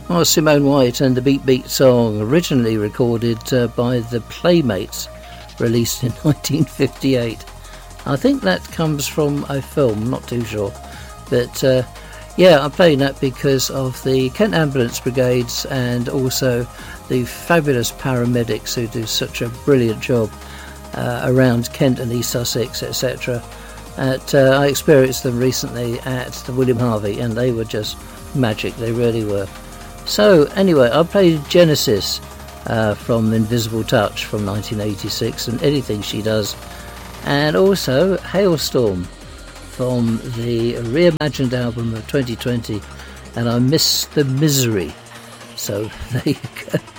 Oh, Simone White and the Beat Beat song, originally recorded by the Playmates, released in 1958. I think that comes from a film, not too sure. But yeah, I'm playing that because of the Kent Ambulance Brigades and also the fabulous paramedics who do such a brilliant job around Kent and East Sussex, etc. I experienced them recently at the William Harvey, and they were just magic, they really were. So anyway, I played Genesis from Invisible Touch from 1986 and anything she does, and also Hailstorm from the reimagined album of 2020, and I Miss the Misery. So there you go.